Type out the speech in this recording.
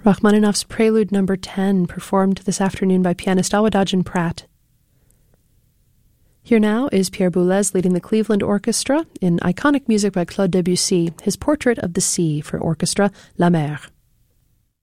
Rachmaninoff's Prelude No. 10, performed this afternoon by pianist Awadagin Pratt. Here now is Pierre Boulez leading the Cleveland Orchestra in iconic music by Claude Debussy, his Portrait of the Sea for orchestra, La Mer.